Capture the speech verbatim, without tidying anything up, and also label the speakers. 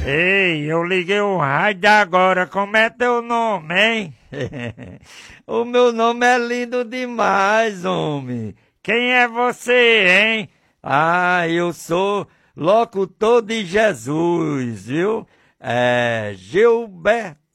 Speaker 1: Ei, eu liguei o rádio agora, como é teu nome, hein?
Speaker 2: O meu nome é lindo demais, homem.
Speaker 1: Quem é você, hein?
Speaker 2: Ah, eu sou locutor de Jesus, viu? É Gilberto